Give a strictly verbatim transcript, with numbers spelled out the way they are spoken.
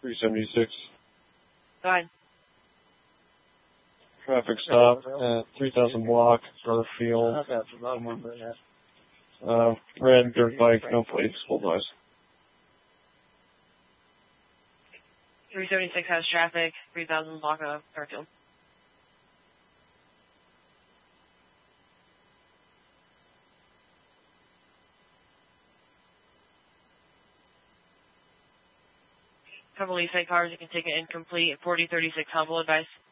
three seventy-six. Go ahead. Traffic stop at three thousand block, Garfield. Uh, red dirt bike, no plates, full noise. three seventy-six has traffic, three thousand block of Garfield. Couple East Side cars, you can take an incomplete forty thirty-six helpful advice.